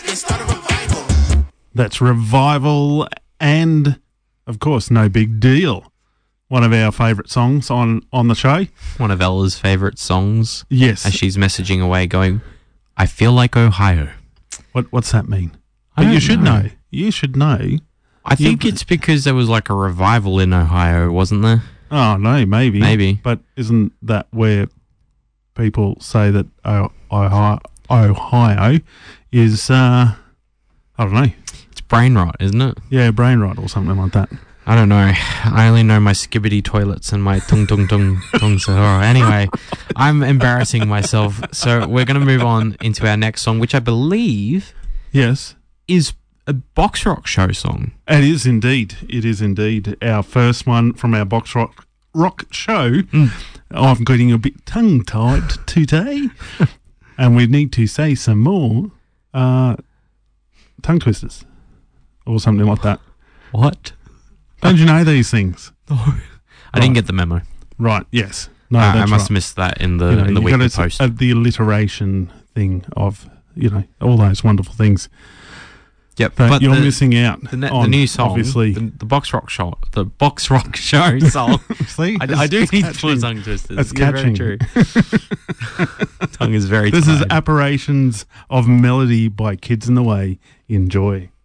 That's Revival and, of course, No Big Deal. One of our favourite songs on the show. One of Ella's favourite songs. Yes. As she's messaging away going, I feel like Ohio. What's that mean? I don't you should know. know. You should know. I think it's because there was like a revival in Ohio, wasn't there? Oh, no, maybe. Maybe. But isn't that where people say that Ohio is, I don't know. It's brain rot, isn't it? Yeah, brain rot or something like that. I don't know. I only know my skibbity toilets and my tung tung tung tung. So anyway, I'm embarrassing myself. So we're going to move on into our next song, which I believe Yes. is a Box Rock Show song. It is indeed. It is indeed. Our first one from our Box Rock show. I'm getting a bit tongue-tied today. And we need to say some more tongue twisters or something like that. What? Don't you know these things? No. I didn't get the memo. Right, yes. No, I that's must right. have missed that in the weekly post. The alliteration thing of, all those wonderful things. Yep, but you're missing out the on, new song, obviously. the Box Rock Show, the Box Rock Show song. See, I do need catching. full tongue twisters. That's You're catching. very true. Tongue is very This tied. is Apparitions of Melody by Kids in the Way. Enjoy.